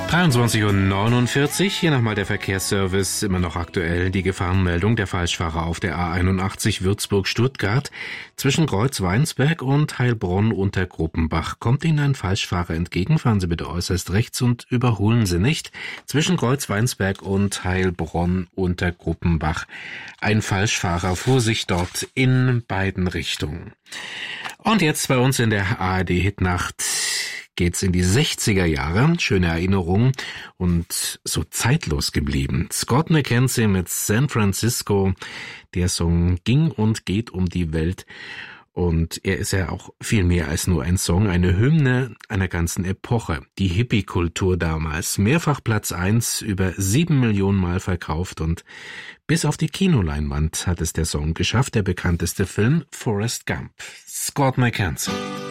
23:49 Uhr, hier nochmal der Verkehrsservice, immer noch aktuell. Die Gefahrenmeldung: der Falschfahrer auf der A81 Würzburg-Stuttgart. Zwischen Kreuz-Weinsberg und Heilbronn unter Gruppenbach kommt Ihnen ein Falschfahrer entgegen. Fahren Sie bitte äußerst rechts und überholen Sie nicht. Zwischen Kreuz-Weinsberg und Heilbronn unter Gruppenbach. Ein Falschfahrer fuhr sich dort in beiden Richtungen. Und jetzt bei uns in der ARD-Hitnacht geht's in die 60er Jahre. Schöne Erinnerungen und so zeitlos geblieben. Scott McKenzie mit San Francisco. Der Song ging und geht um die Welt. Und er ist ja auch viel mehr als nur ein Song, eine Hymne einer ganzen Epoche. Die Hippie-Kultur damals. Mehrfach Platz 1, über 7 Millionen Mal verkauft und bis auf die Kinoleinwand hat es der Song geschafft. Der bekannteste Film, Forrest Gump. Scott McKenzie.